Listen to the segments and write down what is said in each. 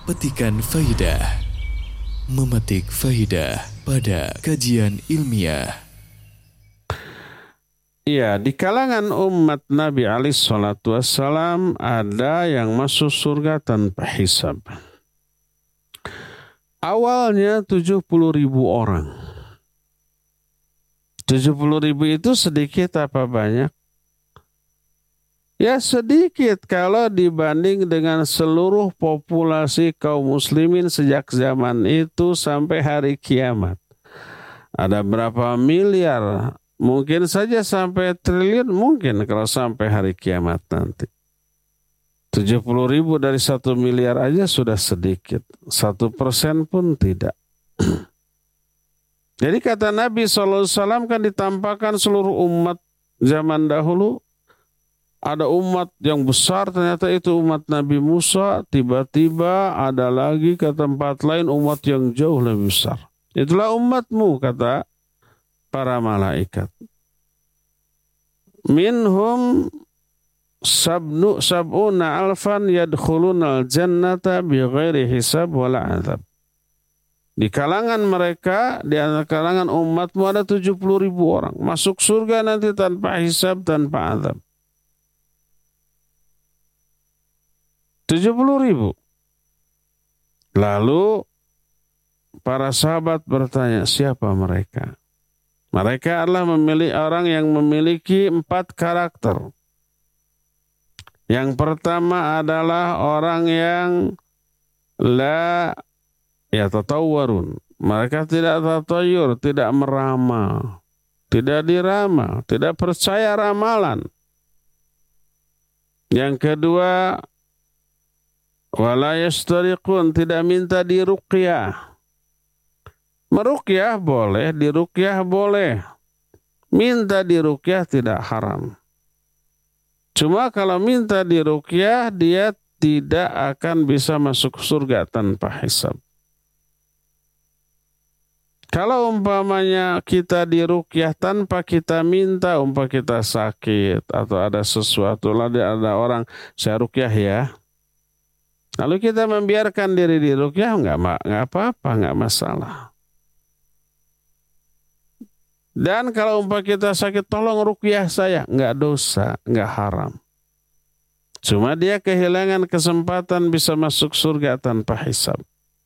Petikan Faidah. Memetik faidah pada kajian ilmiah. Iya, di kalangan umat Nabi alaihi salatu wassalam ada yang masuk surga tanpa hisab. Awalnya 70.000 orang. 70.000 itu sedikit apa banyak? Ya sedikit kalau dibanding dengan seluruh populasi kaum muslimin sejak zaman itu sampai hari kiamat. Ada berapa miliar? Mungkin saja sampai triliun, mungkin kalau sampai hari kiamat nanti. 70.000 dari 1 miliar aja sudah sedikit. 1% pun tidak. Jadi kata Nabi SAW kan ditampakkan seluruh umat zaman dahulu. Ada umat yang besar, ternyata itu umat Nabi Musa. Tiba-tiba ada lagi ke tempat lain umat yang jauh lebih besar. Itulah umatmu, kata para malaikat. Minhum sab'una alfan yadkhulunal jannata bighairi hisab wala azab. Di kalangan mereka, di antara kalangan umatmu ada 70.000 orang. Masuk surga nanti tanpa hisab, tanpa azab. 70.000. Lalu para sahabat bertanya, siapa mereka? Mereka adalah orang yang memiliki 4 karakter. Yang pertama adalah orang yang la yatatawwarun. Mereka tidak tatayur, tidak meramal, tidak diramal, tidak percaya ramalan. Yang kedua, wala yastariqun, tidak minta diruqyah. Meruqyah boleh, diruqyah boleh. Minta diruqyah tidak haram. Cuma kalau minta diruqyah, dia tidak akan bisa masuk surga tanpa hisab. Kalau umpamanya kita diruqyah tanpa kita minta, kita sakit atau ada sesuatu, lalu ada orang, saya ruqyah ya. Lalu kita membiarkan diri diruqyah, enggak apa-apa, enggak masalah. Dan kalau kita sakit, tolong ruqyah saya, enggak dosa, enggak haram. Cuma dia kehilangan kesempatan bisa masuk surga tanpa hisab.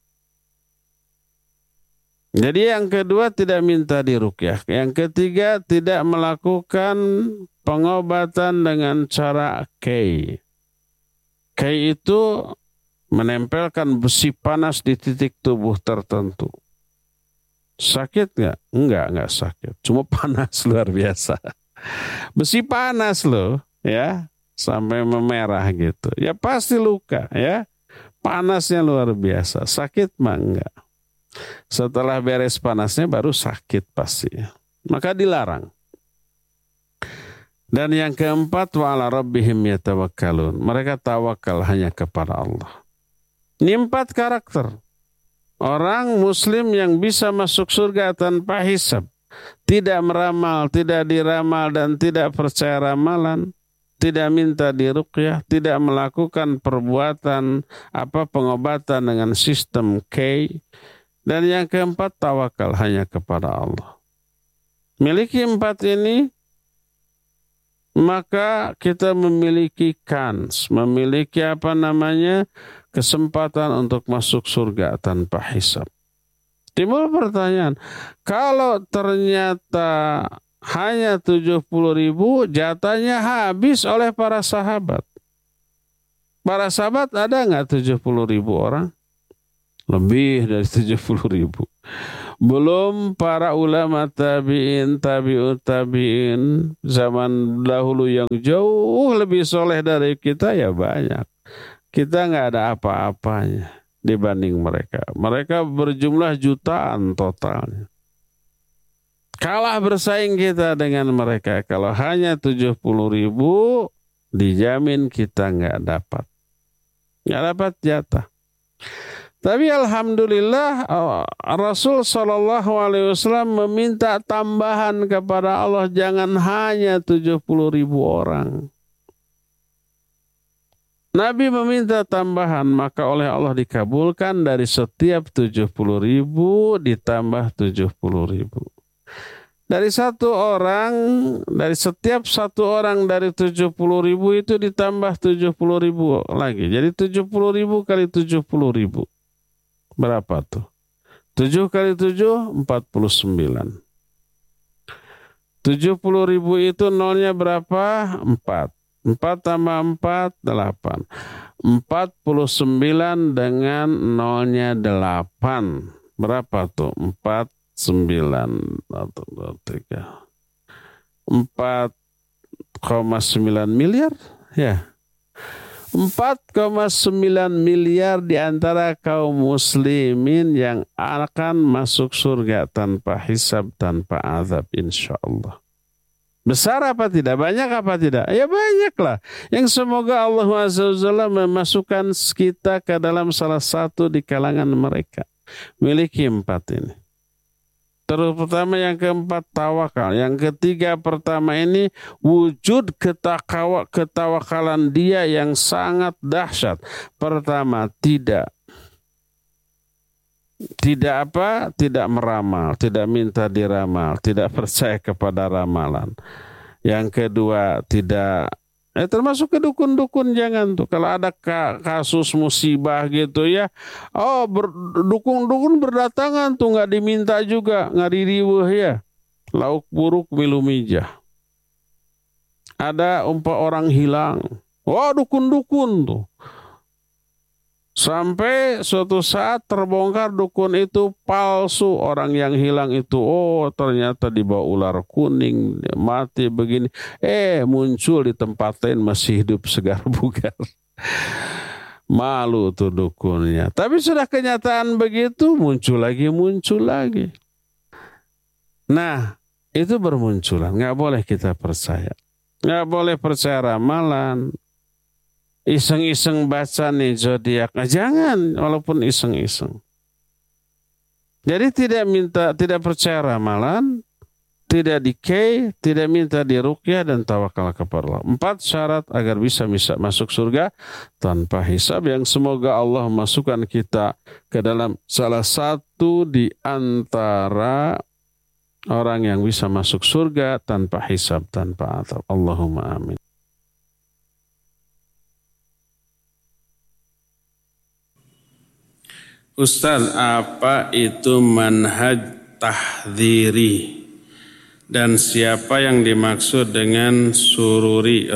Jadi yang kedua tidak minta diruqyah. Yang ketiga tidak melakukan pengobatan dengan cara kay. Kay itu menempelkan besi panas di titik tubuh tertentu. Sakit nggak? Enggak sakit. Cuma panas luar biasa. Besi panas loh, ya, sampai memerah gitu. Ya pasti luka, ya. Panasnya luar biasa. Sakit mah enggak. Setelah beres panasnya baru sakit pasti. Maka dilarang. Dan yang keempat, wa ala rabbihim yatawakkalun. Mereka tawakal hanya kepada Allah. Ini 4 karakter. Orang muslim yang bisa masuk surga tanpa hisab. Tidak meramal, tidak diramal, dan tidak percaya ramalan. Tidak minta diruqyah, tidak melakukan perbuatan pengobatan dengan sistem K. Dan yang keempat, tawakal hanya kepada Allah. Miliki 4 ini, maka kita memiliki kans, memiliki kesempatan untuk masuk surga tanpa hisab. Timbul pertanyaan, kalau ternyata hanya 70.000, jatahnya habis oleh para sahabat. Para sahabat ada nggak 70.000 orang? Lebih dari 70.000. Belum para ulama tabi'in, tabi'ut tabi'in zaman dahulu yang jauh lebih soleh dari kita, ya banyak. Kita nggak ada apa-apanya dibanding mereka. Mereka berjumlah jutaan totalnya. Kalah bersaing kita dengan mereka. Kalau hanya 70.000, dijamin kita nggak dapat jatah. Tapi alhamdulillah Rasul SAW meminta tambahan kepada Allah, jangan hanya 70.000 orang. Nabi meminta tambahan, maka oleh Allah dikabulkan dari setiap 70.000 ditambah 70.000. Dari setiap satu orang dari 70.000 itu ditambah 70.000 lagi. Jadi 70.000 kali 70.000. Berapa tuh? 7 kali 7, 49. 70.000 itu nolnya berapa? 4. 4 tambah 4, 8. 49 dengan nolnya 8. Berapa tuh? 4, 9, 3. 4,9 miliar? Ya. 4,9 miliar di antara kaum muslimin yang akan masuk surga tanpa hisab, tanpa azab, insya Allah. Besar apa tidak? Banyak apa tidak? Ya banyaklah. Yang semoga Allah Azza wa Jalla memasukkan kita ke dalam salah satu di kalangan mereka. Miliki 4 ini. Terutama yang keempat tawakal. Yang ketiga pertama ini wujud ketawakalan dia yang sangat dahsyat. Pertama tidak meramal, tidak minta diramal, tidak percaya kepada ramalan. Yang kedua tidak termasuk ke dukun-dukun, jangan tuh. Kalau ada kasus musibah gitu ya, dukun-dukun berdatangan tuh, nggak diminta juga, nggak diriweh ya. Lauk buruk milu mijah. Ada orang hilang, dukun-dukun tuh. Sampai suatu saat terbongkar dukun itu palsu. Orang yang hilang itu, ternyata dibawa ular kuning, mati begini. Muncul di tempat lain masih hidup segar bugar. Malu tuh dukunnya. Tapi sudah kenyataan begitu, muncul lagi. Nah, itu bermunculan. Nggak boleh kita percaya. Nggak boleh percaya ramalan. Iseng-iseng baca nih zodiak, jangan, walaupun iseng-iseng. Jadi tidak percaya ramalan, tidak dikei, tidak minta diruqyah dan tawakal kepada Allah. 4 syarat agar bisa masuk surga tanpa hisab, yang semoga Allah masukkan kita ke dalam salah satu di antara orang yang bisa masuk surga tanpa hisab, tanpa azab. Allahumma amin. Ustaz, apa itu manhaj tahdhiri dan siapa yang dimaksud dengan sururi?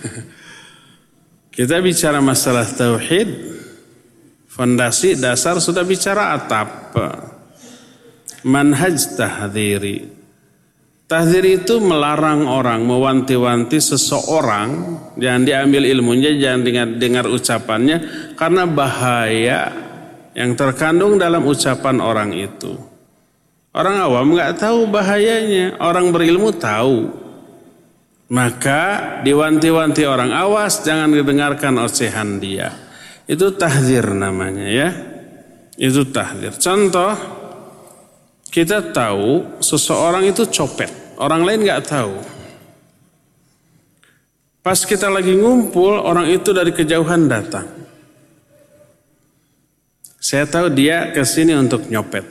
Kita bicara masalah tauhid, fondasi dasar sudah bicara atap. Manhaj tahdhiri. Tahdhiri itu melarang orang, mewanti-wanti seseorang, jangan diambil ilmunya, jangan dengar ucapannya, karena bahaya yang terkandung dalam ucapan orang itu. Orang awam nggak tahu bahayanya, orang berilmu tahu. Maka diwanti-wanti orang, awas jangan didengarkan ocehan dia. Itu tahdzir namanya ya. Itu tahdzir. Contoh, kita tahu seseorang itu copet, orang lain nggak tahu. Pas kita lagi ngumpul, orang itu dari kejauhan datang. Saya tahu dia kesini untuk nyopet.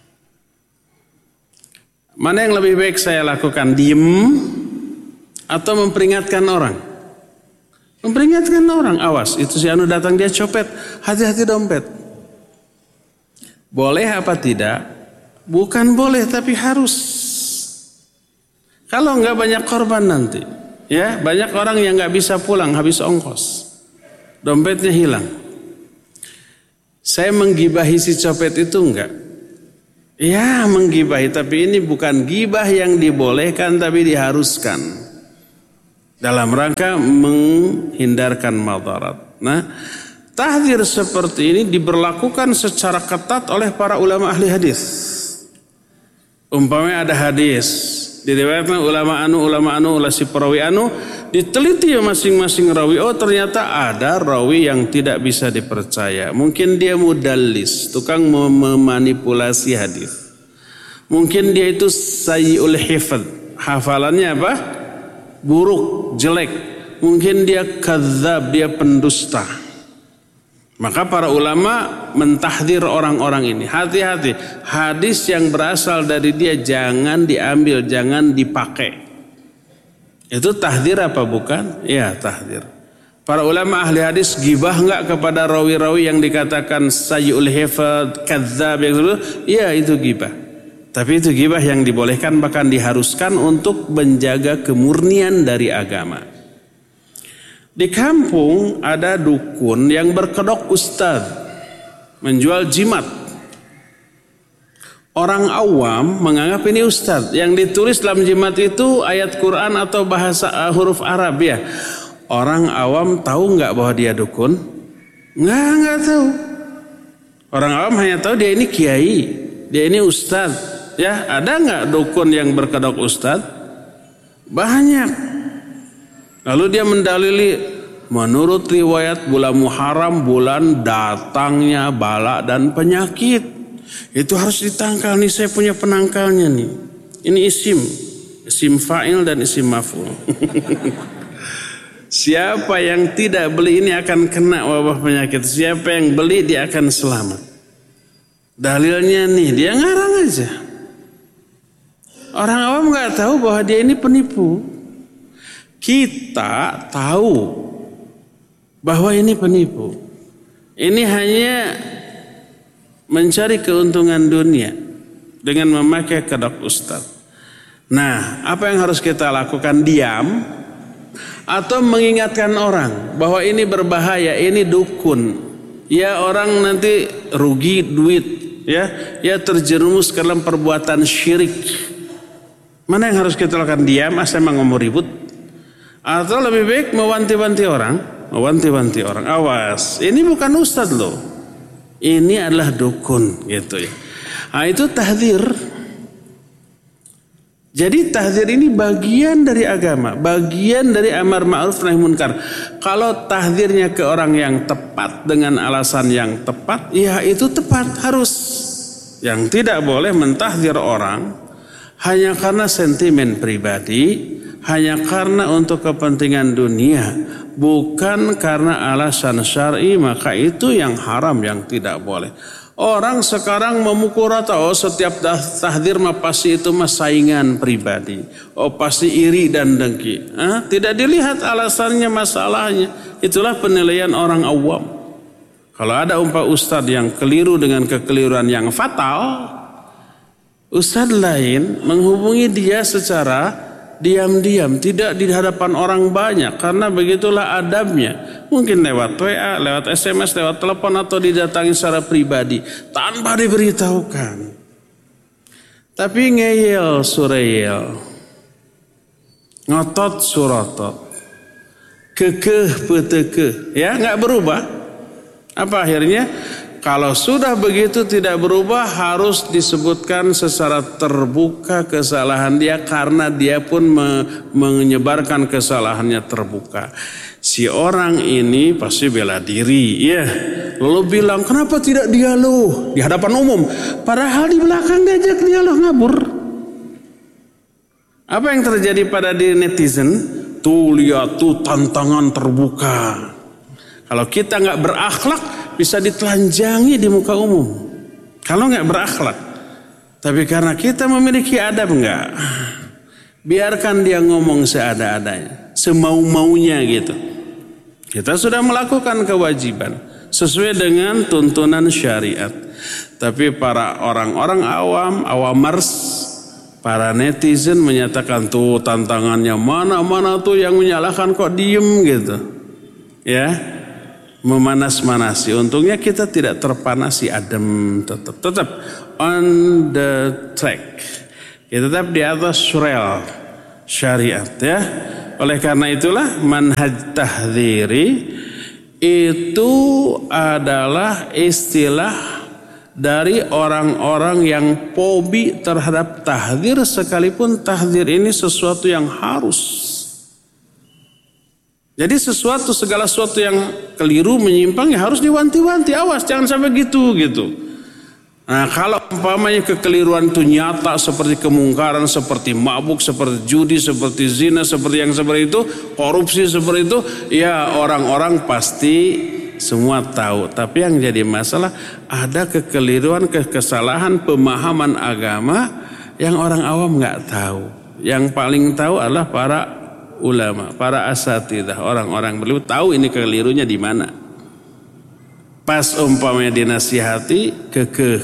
Mana yang lebih baik saya lakukan? Diem atau memperingatkan orang? Memperingatkan orang, awas itu si anu datang dia copet, hati-hati dompet. Boleh apa tidak? Bukan boleh tapi harus. Kalau enggak banyak korban nanti. Ya, banyak orang yang enggak bisa pulang habis ongkos. Dompetnya hilang. Saya menggibahi si copet itu enggak? Ya, menggibahi, tapi ini bukan gibah yang dibolehkan tapi diharuskan. Dalam rangka menghindarkan madarat. Nah, tahdzir seperti ini diberlakukan secara ketat oleh para ulama ahli hadis. Umpamanya ada hadis, diriwayatkan ulama anu ulah si perawi anu, diteliti masing-masing rawi. Ternyata ada rawi yang tidak bisa dipercaya. Mungkin dia mudallis, tukang memanipulasi hadis. Mungkin dia itu sayyi'ul hifdz, hafalannya apa? Buruk, jelek. Mungkin dia kadzab, dia pendusta. Maka para ulama mentahdir orang-orang ini. Hati-hati, hadis yang berasal dari dia jangan diambil, jangan dipakai. Itu tahdir apa bukan? Ya, tahdir. Para ulama ahli hadis gibah enggak kepada rawi-rawi yang dikatakan sayyi'ul hifdz, kadzab yang dulu? Ya, itu gibah. Tapi itu gibah yang dibolehkan, bahkan diharuskan untuk menjaga kemurnian dari agama. Di kampung ada dukun yang berkedok ustaz, menjual jimat. Orang awam menganggap ini ustaz. Yang ditulis dalam jimat itu ayat Quran atau bahasa huruf Arab ya. Orang awam tahu nggak bahwa dia dukun? Nggak tahu. Orang awam hanya tahu dia ini kiai, dia ini ustaz. Ya, ada nggak dukun yang berkedok ustaz? Banyak. Lalu dia mendalili, menurut riwayat bulan Muharram bulan datangnya bala dan penyakit. Itu harus ditangkal nih, saya punya penangkalnya nih. Ini isim fa'il dan isim maf'ul. Siapa yang tidak beli ini akan kena wabah penyakit. Siapa yang beli dia akan selamat. Dalilnya nih, dia ngarang aja. Orang awam nggak tahu bahwa dia ini penipu. Kita tahu bahwa ini penipu. Ini hanya mencari keuntungan dunia dengan memakai kedok ustaz. Nah, apa yang harus kita lakukan? Diam atau mengingatkan orang bahwa ini berbahaya, ini dukun. Ya, orang nanti rugi duit, ya terjerumus ke dalam perbuatan syirik. Mana yang harus kita lakukan? Diam, saya mau ribut? Atau lebih baik mewanti-wanti orang? Mewanti-wanti orang, awas, ini bukan ustadz loh, ini adalah dukun gitu ya. Nah, itu tahdzir. Jadi tahdzir ini bagian dari agama, bagian dari amar ma'ruf nahi munkar. Kalau tahdzirnya ke orang yang tepat dengan alasan yang tepat, ya itu tepat, harus. Yang tidak boleh mentahdzir orang hanya karena sentimen pribadi, hanya karena untuk kepentingan dunia, bukan karena alasan syar'i, maka itu yang haram, yang tidak boleh. Orang sekarang memukul rata, oh setiap tahdzir mah pasti itu mah saingan pribadi, oh pasti iri dan dengki. Tidak dilihat alasannya, masalahnya. Itulah penilaian orang awam. Kalau ada ustadz yang keliru dengan kekeliruan yang fatal, ustadz lain menghubungi dia secara diam-diam, tidak di hadapan orang banyak, karena begitulah adabnya. Mungkin lewat WA, lewat SMS, lewat telepon, atau didatangi secara pribadi tanpa diberitahukan. Tapi ngeyel sureyel, ngotot surotot, kekeh peteke, ya nggak berubah. Apa akhirnya? Kalau sudah begitu tidak berubah, harus disebutkan secara terbuka kesalahan dia, karena dia pun menyebarkan kesalahannya terbuka. Si orang ini pasti bela diri, ya. Lalu bilang, kenapa tidak dialog di hadapan umum? Padahal di belakang diajak dialog, ngabur. Apa yang terjadi pada diri netizen? Tuh lihat tuh tantangan terbuka. Kalau kita nggak berakhlak, bisa ditelanjangi di muka umum. Kalau nggak berakhlak. Tapi karena kita memiliki adab, enggak. Biarkan dia ngomong seada-adanya, semau-maunya gitu. Kita sudah melakukan kewajiban sesuai dengan tuntunan syariat. Tapi para orang-orang awamers, para netizen menyatakan tuh tantangannya mana-mana tuh yang menyalahkan kok diem gitu. Ya. Memanas-manasi. Untungnya kita tidak terpanasi, adem, tetap on the track. Kita tetap di atas rel syariat, ya. Oleh karena itulah manhaj tahdziri itu adalah istilah dari orang-orang yang fobi terhadap tahdzir, sekalipun tahdzir ini sesuatu yang harus. Jadi segala sesuatu yang keliru, menyimpang, ya harus diwanti-wanti. Awas, jangan sampai gitu. Nah, kalau umpamanya kekeliruan itu nyata seperti kemungkaran, seperti mabuk, seperti judi, seperti zina, seperti yang seperti itu, korupsi seperti itu, ya orang-orang pasti semua tahu. Tapi yang jadi masalah ada kekeliruan, kesalahan pemahaman agama yang orang awam nggak tahu. Yang paling tahu adalah para ulama, para asatidzah, orang-orang beliau tahu ini kelirunya di mana. Pas umpamanya dinasihati kekeh.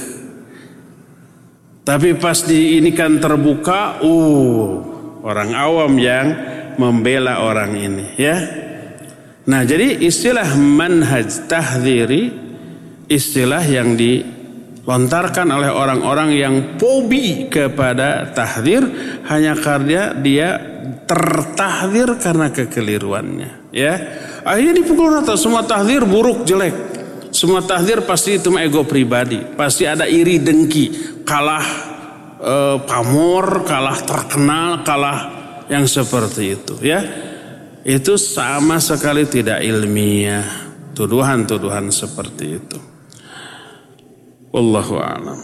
Tapi pas ini kan terbuka, orang awam yang membela orang ini, ya. Nah, jadi istilah manhaj tahdhiri istilah yang dilontarkan oleh orang-orang yang fobi kepada tahdzir hanya karena dia tertahdzir karena kekeliruannya, ya. Akhirnya dipukul rata, semua tahdzir buruk, jelek. Semua tahdzir pasti itu ego pribadi, pasti ada iri dengki, kalah pamor, kalah terkenal, kalah yang seperti itu, ya. Itu sama sekali tidak ilmiah, tuduhan-tuduhan seperti itu. Wallahu a'lam.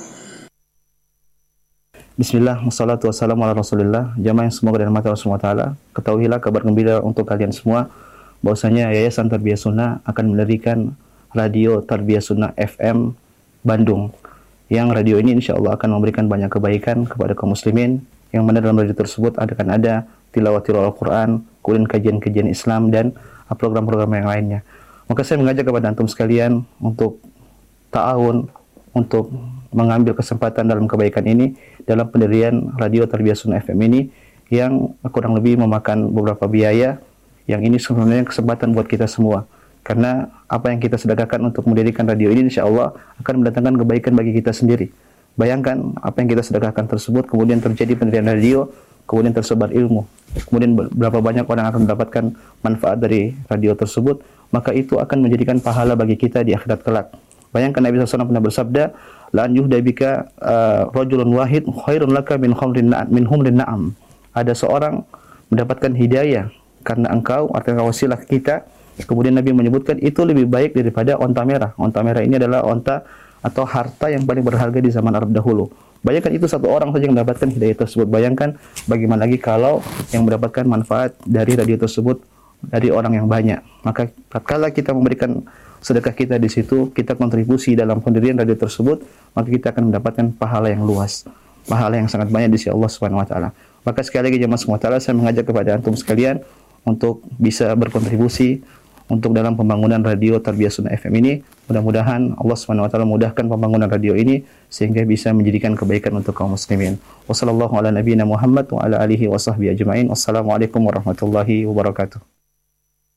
Bismillah, wassalatu wassalamu ala rasulillah. Jamaah yang semoga dirahmati Allah Subhanahu wa taala, ketahuilah kabar gembira untuk kalian semua bahwasanya Yayasan Tarbiyah Sunnah akan mendirikan Radio Tarbiyah Sunnah FM Bandung, yang radio ini insya Allah akan memberikan banyak kebaikan kepada kaum muslimin, yang mana dalam radio tersebut akan ada tilawatil Al-Quran, kemudian kajian-kajian Islam, dan program-program yang lainnya. Maka saya mengajak kepada antum sekalian untuk ta'awun, untuk mengambil kesempatan dalam kebaikan ini, dalam pendirian Radio Tarbiyah Sunnah FM ini, yang kurang lebih memakan beberapa biaya, yang ini sebenarnya kesempatan buat kita semua. Karena apa yang kita sedekahkan untuk mendirikan radio ini insya Allah akan mendatangkan kebaikan bagi kita sendiri. Bayangkan apa yang kita sedekahkan tersebut kemudian terjadi pendirian radio, kemudian tersebar ilmu, kemudian berapa banyak orang akan mendapatkan manfaat dari radio tersebut, maka itu akan menjadikan pahala bagi kita di akhirat kelak. Bayangkan Nabi SAW pernah bersabda, la an yuhdabika rajulun wahid khairun laka min humrin na'am. Ada seorang mendapatkan hidayah karena engkau, artinya wasilah kita. Kemudian Nabi menyebutkan itu lebih baik daripada onta merah. Onta merah ini adalah onta atau harta yang paling berharga di zaman Arab dahulu. Bayangkan itu satu orang saja yang mendapatkan hidayah tersebut. Bayangkan bagaimana lagi kalau yang mendapatkan manfaat dari radio tersebut dari orang yang banyak. Maka tatkala kita memberikan sedekah kita di situ, kita kontribusi dalam pendirian radio tersebut, maka kita akan mendapatkan pahala yang luas, pahala yang sangat banyak di sisi Allah Subhanahu wa taala. Maka sekali lagi jemaah sekalian, saya mengajak kepada antum sekalian untuk bisa berkontribusi untuk dalam pembangunan Radio Tarbiyah Sunnah FM ini. Mudah-mudahan Allah Subhanahu wa taala mudahkan pembangunan radio ini sehingga bisa menjadikan kebaikan untuk kaum muslimin. Wassallallahu ala nabiyyina Muhammad wa ala alihi wa sahbihi ajmain. Wassalamualaikum warahmatullahi wabarakatuh.